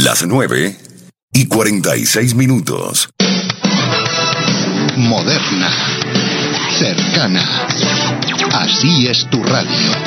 Las 9:46. Moderna. Cercana. Así es tu radio.